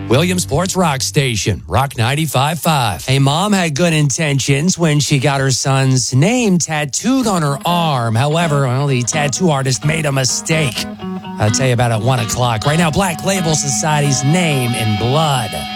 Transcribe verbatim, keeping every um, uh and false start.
Williamsport's Rock Station, Rock ninety-five point five. A mom had good intentions when she got her son's name tattooed on her arm. However, well, the tattoo artist made a mistake. I'll tell you about it at one o'clock. Right now, Black Label Society's Name in Blood.